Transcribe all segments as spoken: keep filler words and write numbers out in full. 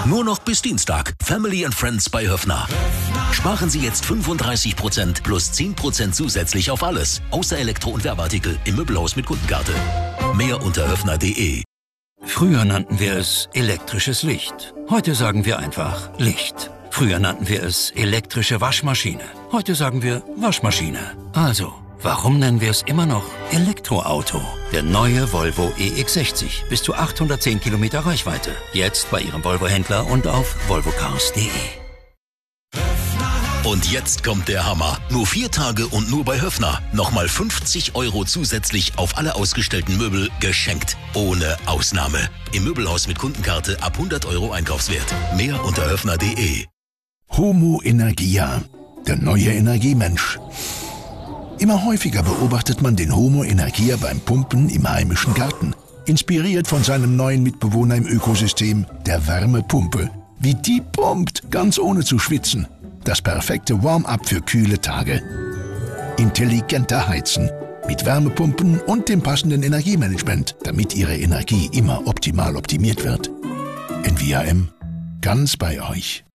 Nur noch bis Dienstag. Family and Friends bei Höffner. Sparen Sie jetzt fünfunddreißig Prozent plus zehn Prozent zusätzlich auf alles. Außer Elektro- und Werbeartikel im Möbelhaus mit Kundenkarte. Mehr unter höffner punkt de. Früher nannten wir es elektrisches Licht. Heute sagen wir einfach Licht. Früher nannten wir es elektrische Waschmaschine. Heute sagen wir Waschmaschine. Also, warum nennen wir es immer noch Elektroauto? Der neue Volvo E X sechzig. Bis zu achthundertzehn Kilometer Reichweite. Jetzt bei Ihrem Volvo-Händler und auf volvocars punkt de. Und jetzt kommt der Hammer. Nur vier Tage und nur bei Höffner. Nochmal fünfzig Euro zusätzlich auf alle ausgestellten Möbel geschenkt. Ohne Ausnahme. Im Möbelhaus mit Kundenkarte ab hundert Euro Einkaufswert. Mehr unter höffner punkt de. Homo Energia, der neue Energiemensch. Immer häufiger beobachtet man den Homo Energia beim Pumpen im heimischen Garten. Inspiriert von seinem neuen Mitbewohner im Ökosystem, der Wärmepumpe. Wie die pumpt, ganz ohne zu schwitzen. Das perfekte Warm-up für kühle Tage. Intelligenter Heizen. Mit Wärmepumpen und dem passenden Energiemanagement, damit Ihre Energie immer optimal optimiert wird. N V A M. Ganz bei euch.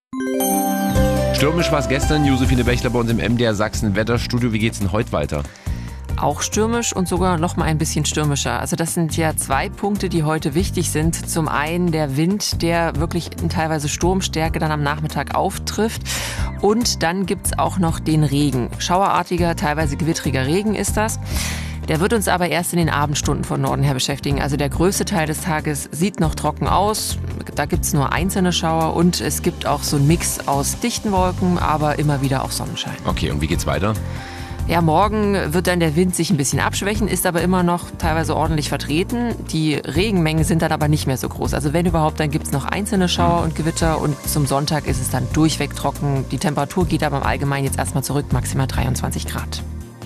Stürmisch war es gestern. Josephine Bechler bei uns im M D R Sachsen Wetterstudio. Wie geht's denn heute weiter? Auch stürmisch und sogar noch mal ein bisschen stürmischer. Also das sind ja zwei Punkte, die heute wichtig sind. Zum einen der Wind, der wirklich in teilweise Sturmstärke dann am Nachmittag auftrifft. Und dann gibt's auch noch den Regen. Schauerartiger, teilweise gewittriger Regen ist das. Der wird uns aber erst in den Abendstunden von Norden her beschäftigen. Also der größte Teil des Tages sieht noch trocken aus. Da gibt's nur einzelne Schauer und es gibt auch so einen Mix aus dichten Wolken, aber immer wieder auch Sonnenschein. Okay, und wie geht's weiter? Ja, morgen wird dann der Wind sich ein bisschen abschwächen, ist aber immer noch teilweise ordentlich vertreten. Die Regenmengen sind dann aber nicht mehr so groß. Also wenn überhaupt, dann gibt's noch einzelne Schauer und Gewitter und zum Sonntag ist es dann durchweg trocken. Die Temperatur geht aber im Allgemeinen jetzt erstmal zurück, maximal dreiundzwanzig Grad.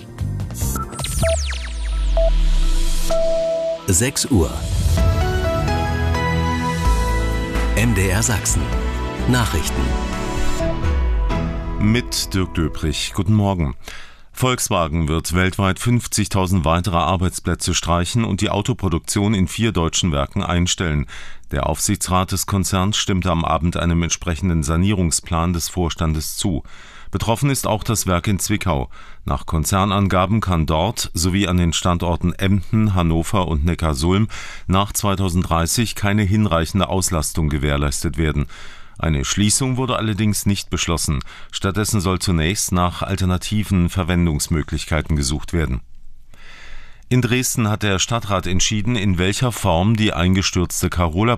sechs Uhr. M D R Sachsen. Nachrichten. Mit Dirk Döprich. Guten Morgen. Volkswagen wird weltweit fünfzigtausend weitere Arbeitsplätze streichen und die Autoproduktion in vier deutschen Werken einstellen. Der Aufsichtsrat des Konzerns stimmte am Abend einem entsprechenden Sanierungsplan des Vorstandes zu. Betroffen ist auch das Werk in Zwickau. Nach Konzernangaben kann dort sowie an den Standorten Emden, Hannover und Neckarsulm nach zweitausenddreißig keine hinreichende Auslastung gewährleistet werden. Eine Schließung wurde allerdings nicht beschlossen. Stattdessen soll zunächst nach alternativen Verwendungsmöglichkeiten gesucht werden. In Dresden hat der Stadtrat entschieden, in welcher Form die eingestürzte Carola